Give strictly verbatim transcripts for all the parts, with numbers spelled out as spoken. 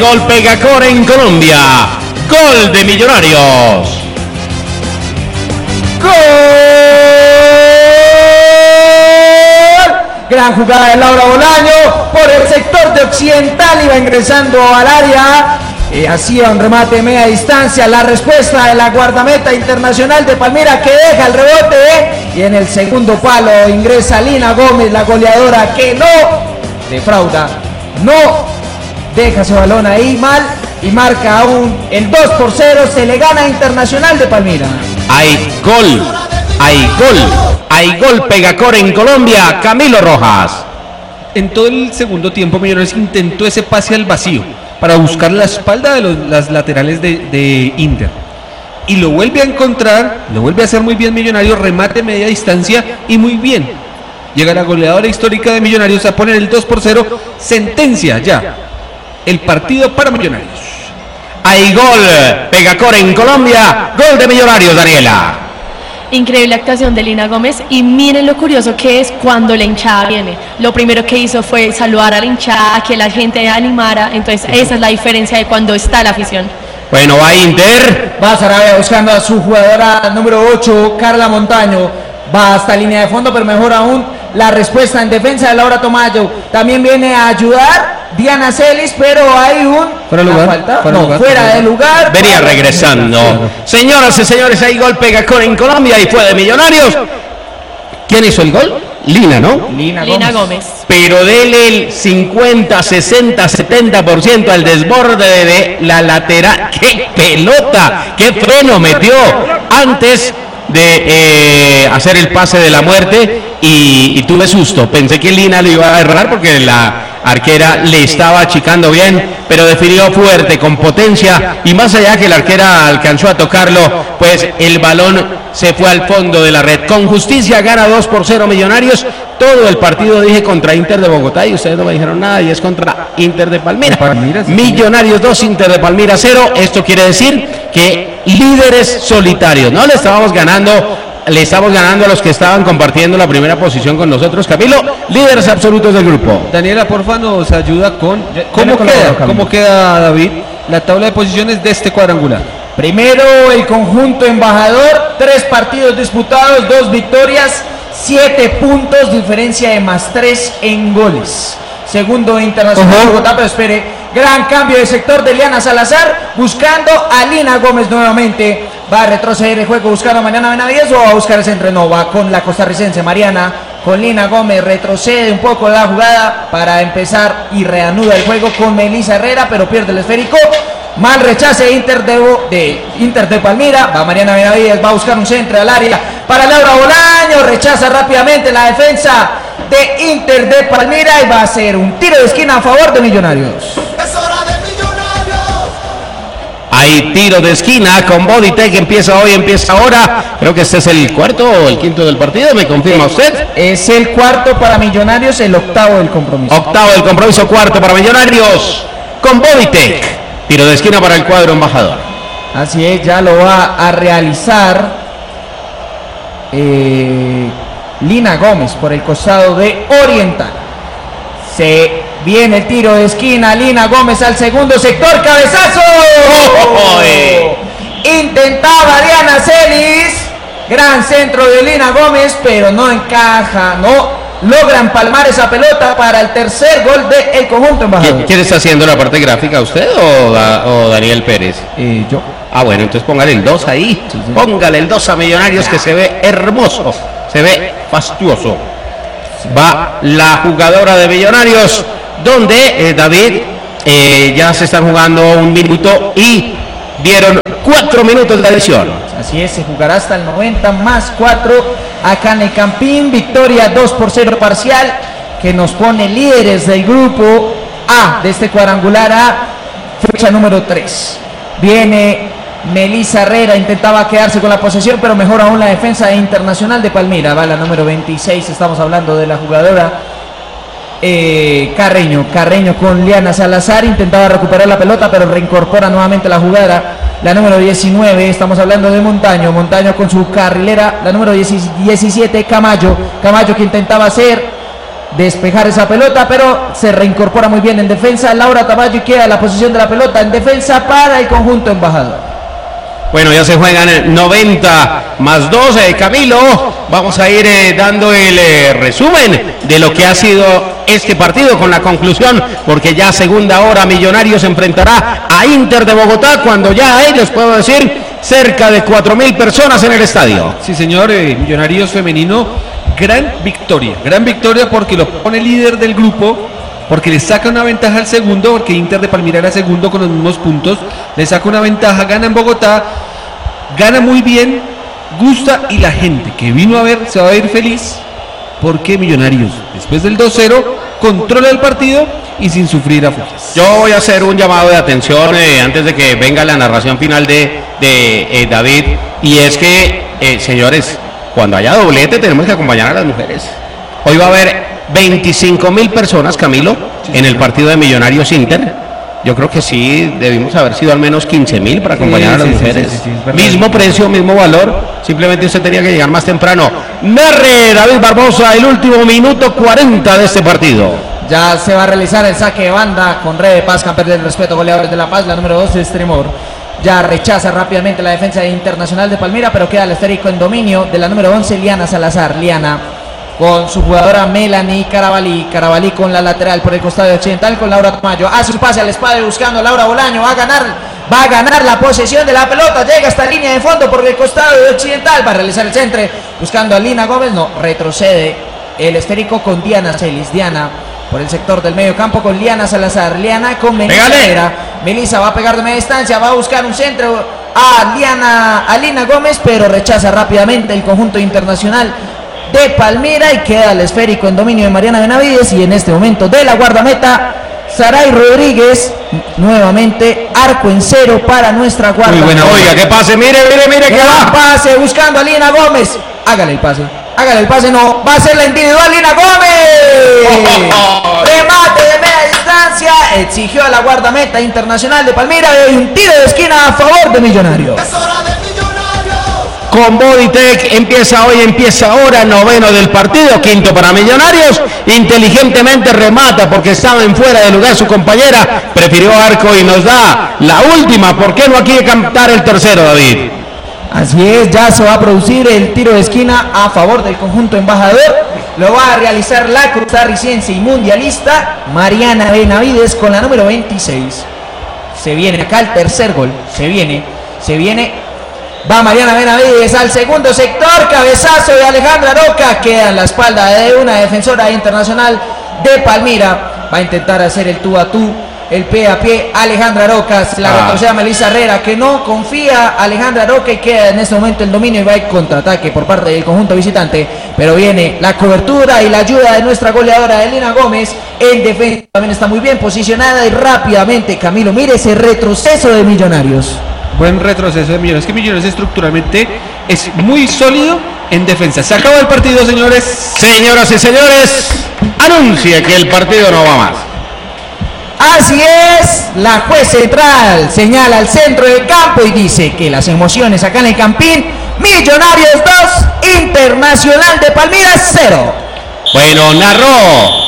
gol Pegacor en Colombia. Gol de Millonarios. ¡Gol! Gran jugada de Laura Bolaño por el sector de Occidental, iba ingresando al área, eh, hacía un remate de media distancia, la respuesta de la guardameta Internacional de Palmira que deja el rebote, eh, y en el segundo palo ingresa Lina Gómez, la goleadora que no defrauda, no deja ese balón ahí mal y marca aún el dos por cero, se le gana a Internacional de Palmira. Hay gol, hay gol, hay gol Pegacor en Colombia. Camilo Rojas. En todo el segundo tiempo Millonarios intentó ese pase al vacío para buscar la espalda de los, las laterales de, de Inter. Y lo vuelve a encontrar, lo vuelve a hacer muy bien Millonarios, remate media distancia y muy bien. Llega la goleadora histórica de Millonarios a poner el dos por cero, sentencia ya el partido para Millonarios. Hay gol, Pegacor en Colombia, gol de Millonarios, Daniela. Increíble actuación de Lina Gómez y miren lo curioso que es cuando la hinchada viene. Lo primero que hizo fue saludar a la hinchada, que la gente animara, entonces esa es la diferencia de cuando está la afición. Bueno, va Inter. Va Sarabia buscando a su jugadora número ocho, Carla Montaño. Va hasta línea de fondo, pero mejor aún la respuesta en defensa de Laura Tomayo. También viene a ayudar Diana Celis, pero hay un... ¿Fuera de lugar? Falta, ¿Fuera, no, lugar? fuera de lugar. Venía regresando. Señoras y señores, hay gol Pegacor en Colombia y fue de Millonarios. ¿Quién hizo el gol? Lina, ¿no? Lina Gómez. Lina Gómez. Pero dele el cincuenta, sesenta, setenta por ciento al desborde de la lateral. ¡Qué pelota! ¡Qué freno metió antes de eh, hacer el pase de la muerte! Y, y tuve susto, pensé que Lina lo iba a errar porque la arquera le estaba achicando bien, pero definió fuerte, con potencia, y más allá que la arquera alcanzó a tocarlo, pues el balón se fue al fondo de la red. Con justicia gana dos por cero Millonarios. Todo el partido dije contra Inter de Bogotá y ustedes no me dijeron nada, y es contra Inter de Palmira. Palmira sí. Millonarios dos, Inter de Palmira cero. Esto quiere decir que líderes solitarios, ¿no? Le estábamos ganando Le estamos ganando a los que estaban compartiendo la primera posición con nosotros. Camilo, líderes absolutos del grupo. Daniela, porfa, nos ayuda con ¿Cómo cómo queda, cómo queda, David, la tabla de posiciones de este cuadrangular. Primero el conjunto embajador, tres partidos disputados, dos victorias, siete puntos, diferencia de más tres en goles. Segundo Internacional de Bogotá, pero espere, gran cambio de sector de Liana Salazar, buscando a Lina Gómez nuevamente. Va a retroceder el juego buscando a Mariana Benavides o va a buscar el centro. No, va con la costarricense Mariana, con Lina Gómez, retrocede un poco la jugada para empezar y reanuda el juego con Melissa Herrera, pero pierde el esférico. Mal rechace Inter de, de Inter de Palmira, va Mariana Benavides, va a buscar un centro al área para Laura Bolaño, rechaza rápidamente la defensa de Inter de Palmira y va a ser un tiro de esquina a favor de Millonarios. Es hora de Millonarios. Hay tiro de esquina con Bodytech, empieza hoy, empieza ahora. Creo que este es el cuarto o el quinto del partido, ¿me confirma usted? Es el cuarto para Millonarios, el octavo del compromiso. Octavo del compromiso, cuarto para Millonarios con Bodytech. Tiro de esquina para el cuadro embajador. Así es, ya lo va a realizar eh, Lina Gómez por el costado de Oriental. Se viene el tiro de esquina, Lina Gómez al segundo sector, cabezazo. ¡Oh! Intentaba Diana Celis, gran centro de Lina Gómez, pero no encaja, no logran palmar esa pelota para el tercer gol del conjunto embajador. ¿Quién, ¿Quién está haciendo la parte gráfica, usted o, da, o Daniel Pérez? Eh, yo. Ah, bueno, entonces póngale el dos ahí. Sí, sí. Póngale el dos a Millonarios, que se ve hermoso, se ve fastuoso. Va la jugadora de Millonarios, donde eh, David eh, ya se están jugando un minuto y dieron cuatro minutos de adición. Así es, se jugará hasta el noventa más cuatro acá en el Campín. Victoria dos por cero parcial que nos pone líderes del grupo A de este cuadrangular A, fecha número tres. Viene Melissa Herrera, intentaba quedarse con la posesión, pero mejor aún la defensa de Internacional de Palmira. Va la número veintiséis, estamos hablando de la jugadora eh, Carreño. Carreño con Liana Salazar, intentaba recuperar la pelota, pero reincorpora nuevamente la jugada. La número diecinueve, estamos hablando de Montaño. Montaño con su carrilera, la número diecisiete, Camayo. Camayo que intentaba hacer despejar esa pelota, pero se reincorpora muy bien en defensa Laura Tamayo y queda la posición de la pelota en defensa para el conjunto embajador. Bueno, ya se juegan noventa más dos, eh, Camilo, vamos a ir eh, dando el eh, resumen de lo que ha sido este partido con la conclusión, porque ya segunda hora Millonarios se enfrentará a Inter de Bogotá, cuando ya hay, les puedo decir, cerca de cuatro mil personas en el estadio. Sí, señor, eh, Millonarios femenino, gran victoria, gran victoria porque lo pone líder del grupo, porque le saca una ventaja al segundo, porque Inter de Palmira era segundo con los mismos puntos, le saca una ventaja, gana en Bogotá, gana muy bien, gusta, y la gente que vino a ver se va a ir feliz, porque Millonarios, después del dos cero, controla el partido y sin sufrir afueras. Yo voy a hacer un llamado de atención eh, antes de que venga la narración final de, de eh, David, y es que, eh, señores, cuando haya doblete tenemos que acompañar a las mujeres. Hoy va a haber veinticinco mil personas, Camilo, en el partido de Millonarios Inter. Yo creo que sí, debimos haber sido al menos quince mil para acompañar sí, a las sí, mujeres. Sí, sí, sí, mismo precio, mismo valor, simplemente usted tenía que llegar más temprano. Narre David Barbosa, el último minuto cuarenta de este partido. Ya se va a realizar el saque de banda con Red de Paz, campeón del respeto, goleadores de La Paz, la número dos es Tremor. Ya rechaza rápidamente la defensa de Internacional de Palmira, pero queda el esférico en dominio de la número once, Liana Salazar. Liana con su jugadora Melanie Carabalí, Carabalí con la lateral por el costado occidental con Laura Tamayo, hace su pase al espacio buscando a Laura Bolaño, va a ganar, va a ganar la posesión de la pelota, llega hasta línea de fondo por el costado occidental, va a realizar el centro, buscando a Lina Gómez, no, retrocede el esférico con Diana Celis, Diana por el sector del medio campo con Liana Salazar, Liana con Melissa, Melissa va a pegar de media distancia, va a buscar un centro a Liana, a Lina Gómez, pero rechaza rápidamente el conjunto Internacional de Palmira y queda el esférico en dominio de Mariana Benavides, y en este momento de la guardameta Saray Rodríguez, nuevamente arco en cero para nuestra guardameta. Muy buena, oiga, que pase, mire, mire, mire, que va. Pase buscando a Lina Gómez, hágale el pase, hágale el pase, no, va a ser la individual Lina Gómez. Remate de media distancia, exigió a la guardameta Internacional de Palmira, y un tiro de esquina a favor de Millonarios. Es hora de Millonarios. Con Bodytech empieza hoy, empieza ahora, noveno del partido, quinto para Millonarios, inteligentemente remata porque estaba en fuera de lugar su compañera, prefirió arco y nos da la última. ¿Por qué no aquí cantar el tercero, David? Así es, ya se va a producir el tiro de esquina a favor del conjunto embajador, lo va a realizar la costarricense y mundialista Mariana Benavides con la número veintiséis. Se viene acá el tercer gol, se viene, se viene. Va Mariana Benavides al segundo sector, cabezazo de Alejandra Roca, queda en la espalda de una defensora Internacional de Palmira, va a intentar hacer el tú a tú, el pie a pie, Alejandra Roca, la ah. retrocede a Melissa Herrera, que no confía Alejandra Roca y queda en este momento el dominio y va el contraataque por parte del conjunto visitante, pero viene la cobertura y la ayuda de nuestra goleadora Elena Gómez en defensa, también está muy bien posicionada y rápidamente, Camilo, mire ese retroceso de Millonarios. Buen retroceso de Millonarios, que Millonarios estructuralmente es muy sólido en defensa. Se acabó el partido, señores. Señoras y señores, anuncia que el partido no va más. Así es, la juez central señala al centro del campo y dice que las emociones acá en el Campín, Millonarios dos, Internacional de Palmira cero. Bueno, narró.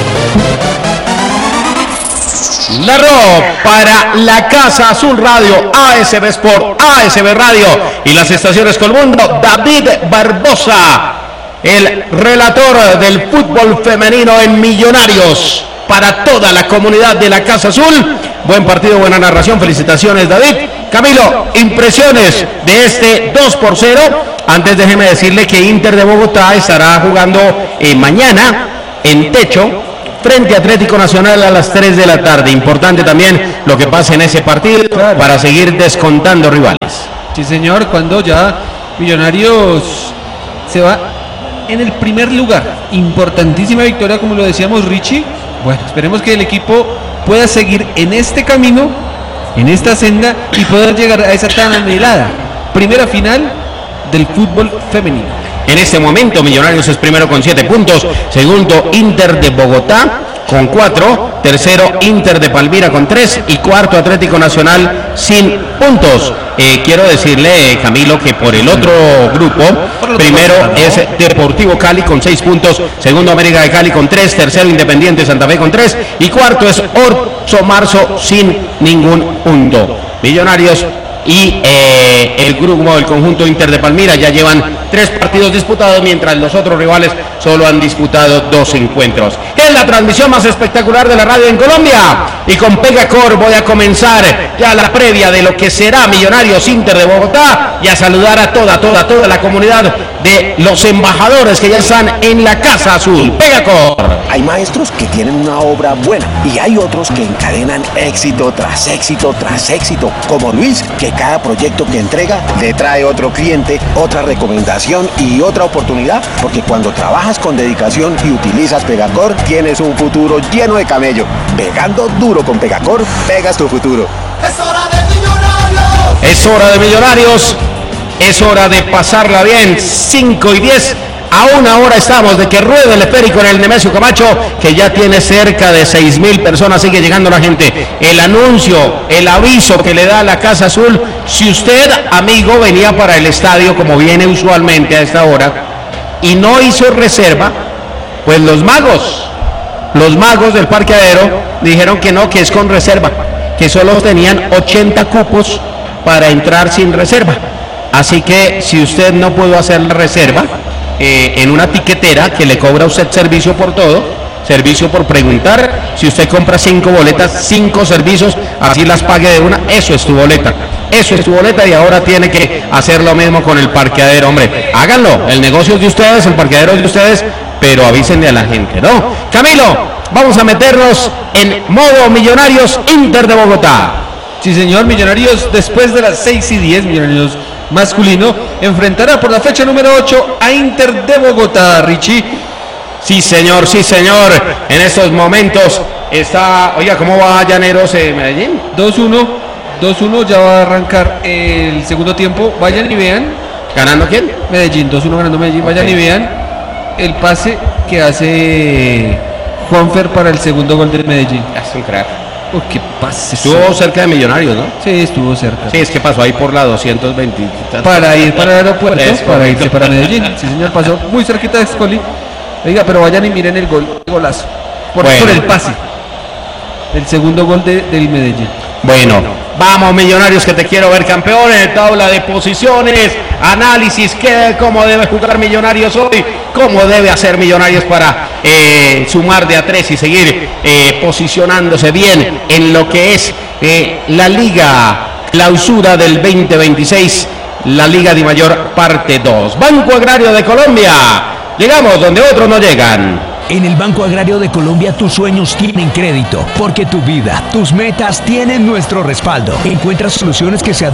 Narró para la Casa Azul Radio, A S B Sport, A S B Radio y las estaciones Colmundo, David Barbosa, el relator del fútbol femenino en Millonarios para toda la comunidad de la Casa Azul. Buen partido, buena narración, felicitaciones, David. Camilo, impresiones de este dos por cero. Antes déjeme decirle que Inter de Bogotá estará jugando eh, mañana en techo frente a Atlético Nacional a las tres de la tarde. Importante también lo que pasa en ese partido, claro, para seguir descontando rivales. Sí, señor, cuando ya Millonarios se va en el primer lugar. Importantísima victoria, como lo decíamos, Richie. Bueno, esperemos que el equipo pueda seguir en este camino, en esta senda, y pueda llegar a esa tan anhelada primera final del fútbol femenino. En este momento Millonarios es primero con siete puntos, segundo Inter de Bogotá con cuatro, tercero Inter de Palmira con tres y cuarto Atlético Nacional sin puntos. Eh, quiero decirle, Camilo, que por el otro grupo, primero es Deportivo Cali con seis puntos, segundo América de Cali con tres, tercero Independiente Santa Fe con tres y cuarto es Orso Marzo sin ningún punto. Millonarios y eh, el grupo del conjunto Inter de Palmira ya llevan tres partidos disputados, mientras los otros rivales solo han disputado dos encuentros. Es la transmisión más espectacular de la radio en Colombia y con Pegacor voy a comenzar ya la previa de lo que será Millonarios Inter de Bogotá y a saludar a toda, toda, toda la comunidad de los embajadores que ya están en la Casa Azul. Pegacor. Hay maestros que tienen una obra buena y hay otros que encadenan éxito tras éxito tras éxito, como Luis, que cada proyecto que entrega le trae otro cliente, otra recomendación y otra oportunidad, porque cuando trabajas con dedicación y utilizas Pegacor, tienes un futuro lleno de camello. Pegando duro con Pegacor, pegas tu futuro. Es hora de Millonarios. Es hora de Millonarios, es hora de pasarla bien. Cinco y diez. A una hora estamos de que ruede el esférico en el Nemesio Camacho, que ya tiene cerca de seis mil personas, sigue llegando la gente. El anuncio, el aviso que le da la Casa Azul, si usted, amigo, venía para el estadio como viene usualmente a esta hora y no hizo reserva, pues los magos, los magos del parqueadero dijeron que no, que es con reserva, que solo tenían ochenta cupos para entrar sin reserva. Así que si usted no pudo hacer la reserva, Eh, en una tiquetera que le cobra a usted servicio por todo, servicio por preguntar, si usted compra cinco boletas, cinco servicios, así las pague de una, eso es tu boleta, eso es tu boleta y ahora tiene que hacer lo mismo con el parqueadero, hombre, háganlo, el negocio es de ustedes, el parqueadero es de ustedes, pero avísenle a la gente, ¿no? Camilo, vamos a meternos en modo Millonarios Inter de Bogotá. Sí, señor, Millonarios después de las seis y diez, Millonarios masculino enfrentará por la fecha número ocho a Inter de Bogotá, Richie. Sí, señor, sí, señor. En estos momentos está, oiga, ¿cómo va Llaneros eh, Medellín? dos uno, dos uno, ya va a arrancar el segundo tiempo. Vayan y vean. ¿Ganando quién? Medellín, dos uno ganando Medellín. Vayan Okay. y vean el pase que hace Juanfer para el segundo gol del Medellín. Es un crack. Oh, qué pase. Estuvo cerca de Millonarios, ¿no? Sí, estuvo cerca. Sí, es que pasó ahí por la doscientos veinte. Para ir para el aeropuerto, Es para correcto. irse para Medellín. Sí, señor, pasó muy cerquita de Escoli. Oiga, pero vayan y miren el gol, golazo. Por, Bueno. por el pase. El segundo gol de, del Medellín. Bueno, vamos Millonarios, que te quiero ver campeón en tabla de posiciones, análisis, que, cómo debe jugar Millonarios hoy, cómo debe hacer Millonarios para eh, sumar de a tres y seguir eh, posicionándose bien en lo que es eh, la Liga Clausura del veinte veintiséis, la Liga de Mayor parte dos. Banco Agrario de Colombia, llegamos donde otros no llegan. En el Banco Agrario de Colombia tus sueños tienen crédito, porque tu vida, tus metas tienen nuestro respaldo. Encuentra soluciones que se